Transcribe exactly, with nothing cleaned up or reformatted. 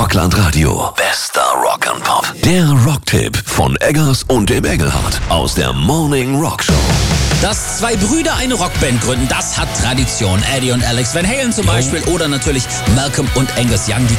Rockland Radio. Bester Rock and Pop. Der Rocktipp von Eggers und dem Engelhardt aus der Morning Rock Show. Dass zwei Brüder eine Rockband gründen, das hat Tradition. Eddie und Alex Van Halen zum Beispiel oder natürlich Malcolm und Angus Young, die